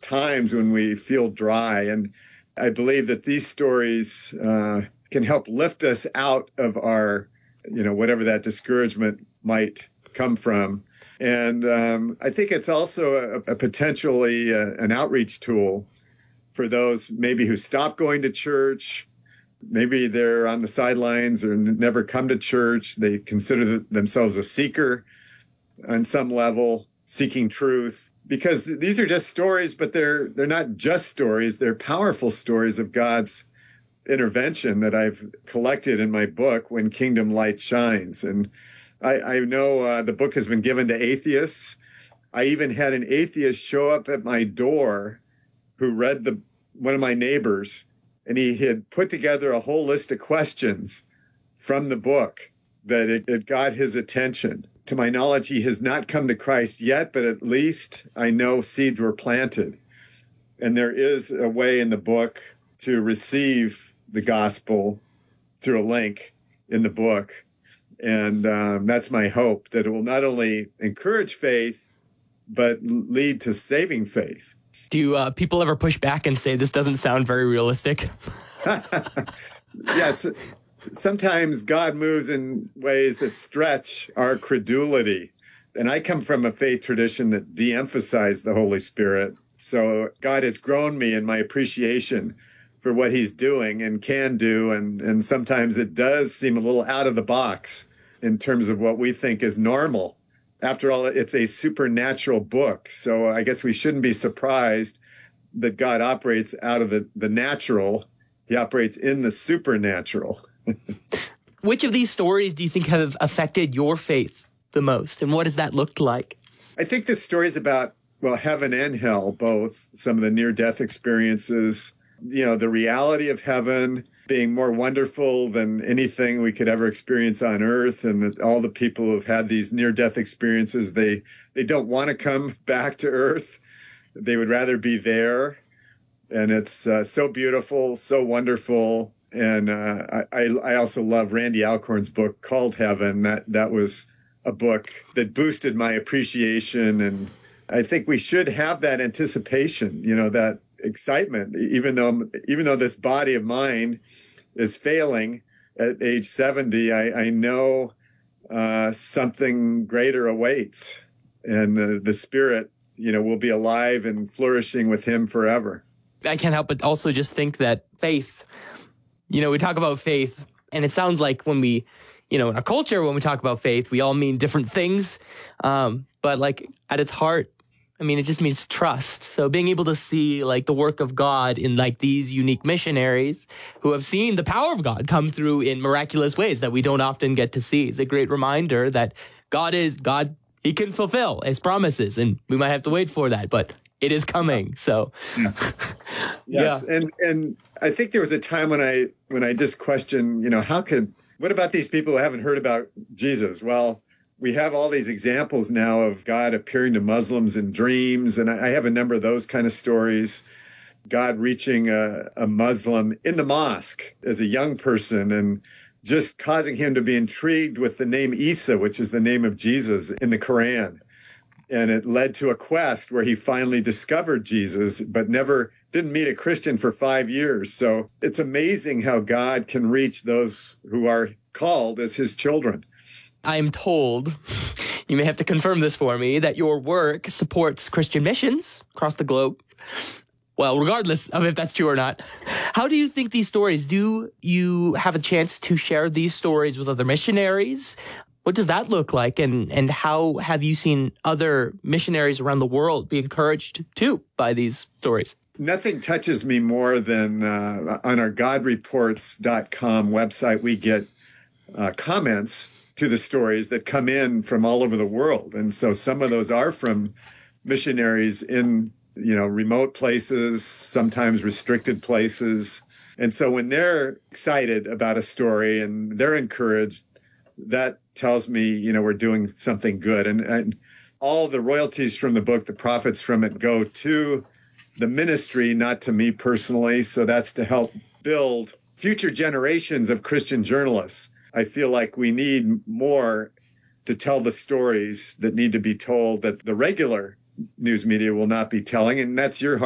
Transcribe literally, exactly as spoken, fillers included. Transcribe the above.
times when we feel dry. And I believe that these stories uh, can help lift us out of our, you know, whatever that discouragement might come from. And um, I think it's also a, a potentially uh, an outreach tool for those maybe who stop going to church. Maybe they're on the sidelines or n- never come to church. They consider th- themselves a seeker on some level, seeking truth. Because th- these are just stories, but they're they're not just stories. They're powerful stories of God's intervention that I've collected in my book, When Kingdom Light Shines. And I, I know uh, the book has been given to atheists. I even had an atheist show up at my door who read the one of my neighbors, and he had put together a whole list of questions from the book that it, it got his attention. To my knowledge, he has not come to Christ yet, but at least I know seeds were planted. And there is a way in the book to receive the gospel through a link in the book. And um, that's my hope, that it will not only encourage faith, but lead to saving faith. Do uh, people ever push back and say, this doesn't sound very realistic? Yes. Sometimes God moves in ways that stretch our credulity. And I come from a faith tradition that de-emphasized the Holy Spirit. So God has grown me in my appreciation for what he's doing and can do. And, and sometimes it does seem a little out of the box in terms of what we think is normal. After all, it's a supernatural book. So I guess we shouldn't be surprised that God operates out of the, the natural. He operates in the supernatural. Which of these stories do you think have affected your faith the most? And what has that looked like? I think the stories about, well, heaven and hell, both, some of the near-death experiences, you know, the reality of heaven being more wonderful than anything we could ever experience on earth. And that all the people who've had these near-death experiences, they, they don't want to come back to earth. They would rather be there. And it's uh, so beautiful, so wonderful. And uh, I, I also love Randy Alcorn's book called Heaven. That, that was a book that boosted my appreciation. And I think we should have that anticipation, you know, that excitement, even though, even though this body of mine is failing at age seventy, I, I know uh, something greater awaits, and uh, the Spirit, you know, will be alive and flourishing with him forever. I can't help but also just think that faith, you know, we talk about faith, and it sounds like when we, you know, in our culture, when we talk about faith, we all mean different things. Um, but like at its heart, I mean, it just means trust. So being able to see like the work of God in like these unique missionaries who have seen the power of God come through in miraculous ways that we don't often get to see is a great reminder that God is God. He can fulfill his promises, and we might have to wait for that, but it is coming. So, yes, yes. Yeah. And, and I think there was a time when I, when I just questioned, you know, how could, what about these people who haven't heard about Jesus? Well, we have all these examples now of God appearing to Muslims in dreams. And I have a number of those kind of stories. God reaching a, a Muslim in the mosque as a young person and just causing him to be intrigued with the name Isa, which is the name of Jesus in the Quran. And it led to a quest where he finally discovered Jesus, but never didn't meet a Christian for five years. So it's amazing how God can reach those who are called as his children. I'm told, you may have to confirm this for me, that your work supports Christian missions across the globe. Well, regardless of if that's true or not, how do you think these stories, do you have a chance to share these stories with other missionaries? What does that look like? And, and how have you seen other missionaries around the world be encouraged too by these stories? Nothing touches me more than uh, on our god reports dot com website, we get uh, comments to the stories that come in from all over the world. And so some of those are from missionaries in, you know, remote places, sometimes restricted places. And so when they're excited about a story and they're encouraged, that tells me, you know, we're doing something good. And, and all the royalties from the book, the profits from it, go to the ministry, not to me personally. So that's to help build future generations of Christian journalists. I feel like we need more to tell the stories that need to be told that the regular news media will not be telling. And that's your